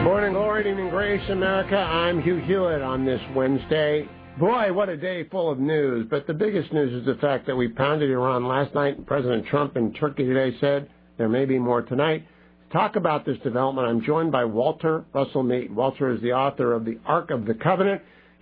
Morning, glory, evening, grace, America. I'm Hugh Hewitt on this Wednesday. Boy, what a day full of news. But the biggest news is the fact that we pounded Iran last night. President Trump in Turkey today said there may be more tonight. To talk about this development, I'm joined by Walter Russell Mead. Walter is the author of The Ark of the Covenant.